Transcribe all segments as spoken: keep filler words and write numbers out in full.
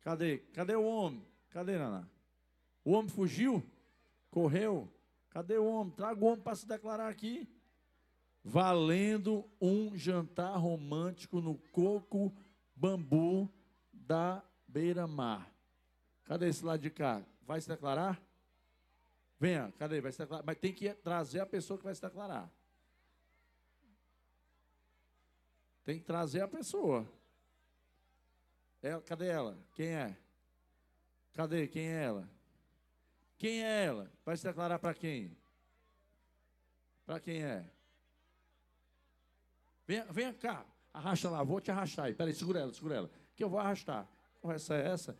Cadê? Cadê o homem? Cadê, Naná? O homem fugiu? Correu? Cadê o homem? Traga o homem para se declarar aqui. Valendo um jantar romântico no coco bambu da beira-mar. Cadê esse lado de cá? Vai se declarar? Venha, cadê? Vai se declarar. Mas tem que trazer a pessoa que vai se declarar. Tem que trazer a pessoa. Ela, cadê ela? Quem é? Cadê? Quem é ela? Quem é ela? Vai se declarar para quem? Para quem é? Venha, venha cá. Arrasta lá. Vou te arrastar aí. Peraí, segura ela, segura ela. Que eu vou arrastar. Conversa é essa?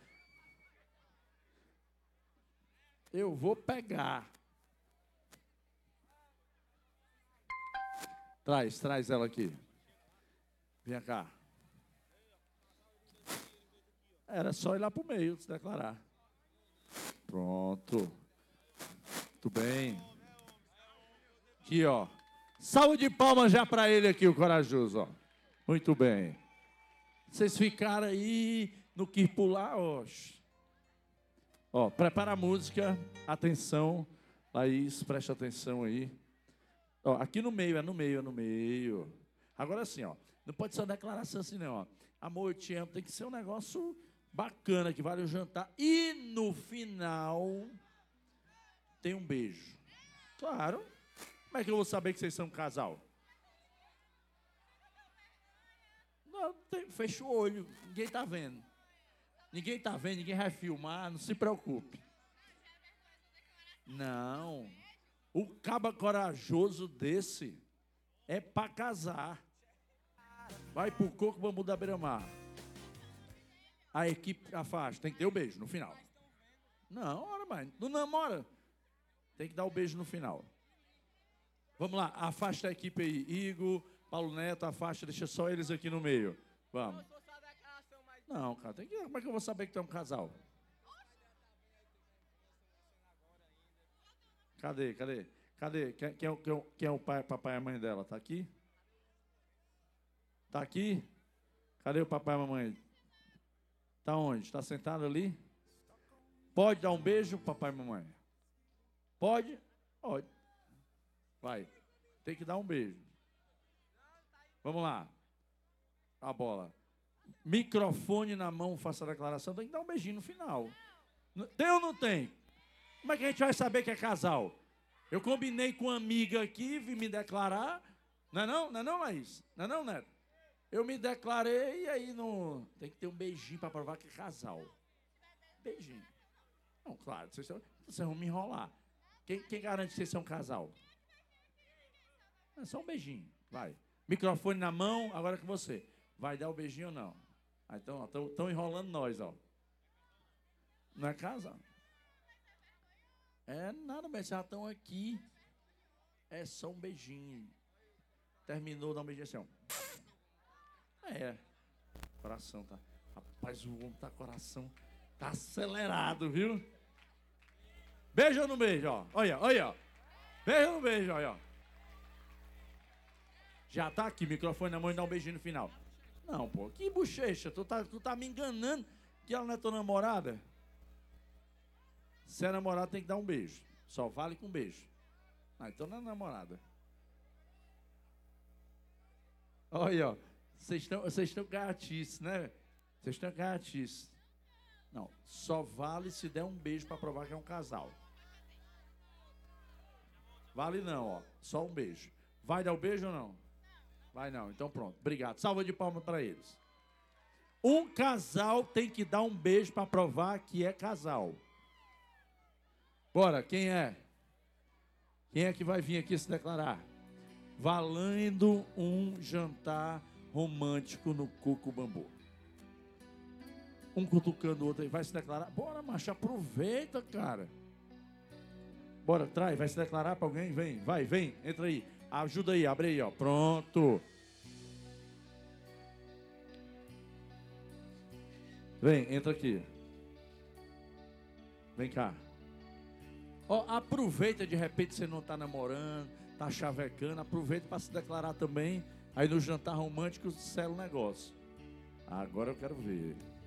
Eu vou pegar. Traz, traz ela aqui. Venha cá. Era só ir lá para o meio, se declarar. Pronto. Muito bem. Aqui, ó. Salve de palmas já para ele aqui, o corajoso, ó. Muito bem. Vocês ficaram aí no que pular, ó. Ó, prepara a música. Atenção. Laís, preste atenção aí. Ó, aqui no meio, é no meio, é no meio. Agora sim, ó. Não pode ser uma declaração assim, não, ó. Amor, eu te amo. Tem que ser um negócio bacana, que vale o jantar. E no final tem um beijo. Claro. Como é que eu vou saber que vocês são um casal? Não, tem, fecha o olho. Ninguém está vendo. Ninguém está vendo, ninguém vai filmar. Não se preocupe. Não. O caba corajoso desse é para casar. Vai pro coco bambu da beira-mar. A equipe afasta. Tem que ter o beijo no final. Não, ora, mãe. Não namora. Tem que dar o beijo no final. Vamos lá, afasta a equipe aí. Igor, Paulo Neto, afasta, deixa só eles aqui no meio. Vamos. Não, cara, tem que... como é que eu vou saber que tu é um casal? Cadê, cadê? Cadê? Quem, quem, é, quem, quem é o pai, papai e a mãe dela? Tá aqui? Tá aqui? Cadê o papai e a mamãe? Tá onde? Tá sentado ali? Pode dar um beijo, papai e mamãe? Pode? Pode. Vai. Tem que dar um beijo. Vamos lá. A bola. Microfone na mão, faça a declaração. Tem que dar um beijinho no final. Tem ou não tem? Como é que a gente vai saber que é casal? Eu combinei com uma amiga aqui, vim me declarar. Não é não? Não é não, Laís? Não é não, Neto? Eu me declarei e aí não... tem que ter um beijinho para provar que é casal. Beijinho. Não, claro, vocês, vocês vão me enrolar. Quem, quem garante que vocês são um casal? É só um beijinho, vai. Microfone na mão, agora com você. Vai dar o beijinho ou não? Ah, então, estão enrolando nós, ó. Não é casal? É nada, mas já estão aqui. É só um beijinho. Terminou, dá um beijinho assim, ó. É. Coração tá... Rapaz, o homem tá coração... Tá acelerado, viu? Beijo ou não beijo, ó? Olha, olha, ó. Beijo ou não beijo, olha, ó. Já tá aqui, microfone na mão e dá um beijinho no final. Não, pô, que bochecha. Tu tá, tu tá me enganando que ela não é tua namorada? Se é namorada, tem que dar um beijo. Só vale com beijo. Ah, então não é namorada. Olha, ó. Vocês estão vocês estão gatices, né? Vocês estão gatices. Não, só vale se der um beijo para provar que é um casal. Vale não, ó. Só um beijo. Vai dar o beijo ou não? Vai não, então pronto. Obrigado. Salva de palmas para eles. Um casal tem que dar um beijo para provar que é casal. Bora, quem é? Quem é que vai vir aqui se declarar? Valendo um jantar romântico no coco bambu. Um cutucando o outro aí, vai se declarar. Bora, macho, aproveita, cara. Bora, traz, vai se declarar para alguém? Vem, vai, vem, entra aí. Ajuda aí, abre aí, ó. Pronto. Vem, entra aqui. Vem cá. Ó, aproveita, de repente você não está namorando, está chavecando, aproveita para se declarar também. Aí no jantar romântico, sela o negócio. Agora eu quero ver.